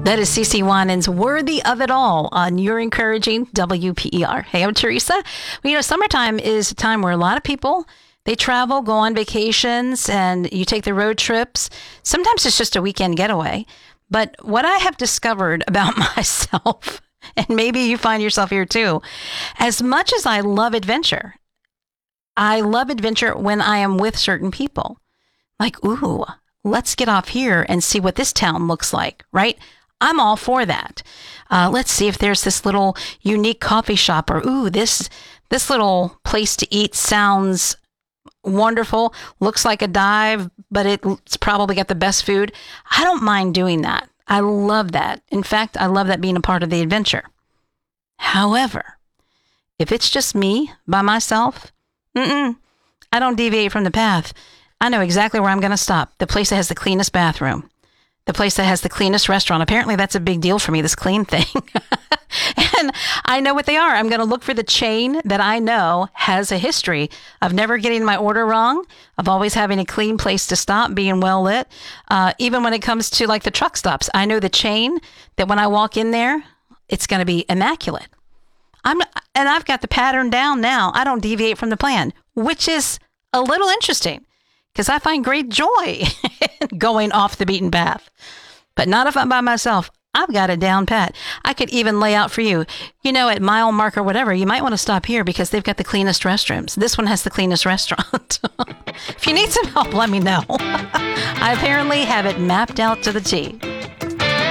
That is CeCe Winans' Worthy of It All on Your Encouraging WPER. Hey, I'm Teresa. Well, summertime is a time where a lot of people, they travel, go on vacations, and you take the road trips. Sometimes it's just a weekend getaway. But what I have discovered about myself, and maybe you find yourself here too, as much as I love adventure when I am with certain people. Like, ooh, let's get off here and see what this town looks like, right? I'm all for that. Let's see if there's this little unique coffee shop, or ooh, this little place to eat sounds wonderful. Looks like a dive, but it's probably got the best food. I don't mind doing that. I love that. In fact, I love that being a part of the adventure. However, if it's just me by myself, I don't deviate from the path. I know exactly where I'm going to stop. The place that has the cleanest bathroom. The place that has the cleanest restaurant. Apparently that's a big deal for me, this clean thing. And I know what they are. I'm going to look for the chain that I know has a history of never getting my order wrong, of always having a clean place to stop, being well lit. Even when it comes to like the truck stops, I know the chain that when I walk in there, it's going to be immaculate. And I've got the pattern down now. I don't deviate from the plan, which is a little interesting, because I find great joy in going off the beaten path. But not if I'm by myself. I've got it down pat. I could even lay out for you, at mile mark or whatever, you might want to stop here because they've got the cleanest restrooms. This one has the cleanest restaurant. If you need some help, let me know. I apparently have it mapped out to the T.